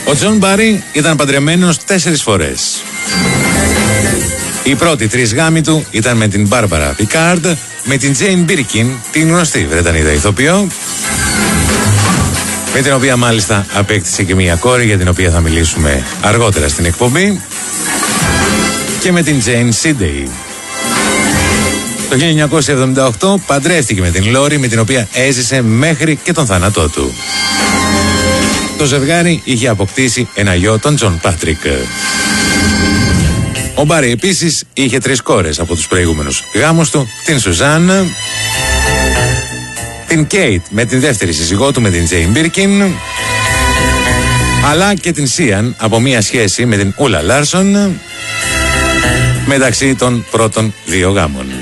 Ο Τζον Μπάρι ήταν παντρεμένος 4 φορές. Οι πρώτοι 3 γάμοι του ήταν με την Μπάρμπαρα Πικάρντ, με την Τζέιν Μπίρκιν, την γνωστή Βρετανίδα ηθοποιό, με την οποία μάλιστα απέκτησε και μία κόρη, για την οποία θα μιλήσουμε αργότερα στην εκπομπή, και με την Τζέιν Σίντεϊ. Το 1978 παντρεύτηκε με την Λόρι, με την οποία έζησε μέχρι και τον θάνατό του. Το ζευγάρι είχε αποκτήσει ένα γιο, τον Τζον Πάτρικ. Ο Μπάρι επίσης είχε 3 κόρες από τους προηγούμενους γάμους του, την Σουζάν, την Κέιτ με την δεύτερη σύζυγό του, με την Τζέιν Μπίρκιν, αλλά και την Σίαν από μία σχέση με την Ούλα Λάρσον, μεταξύ των πρώτων 2 γάμων.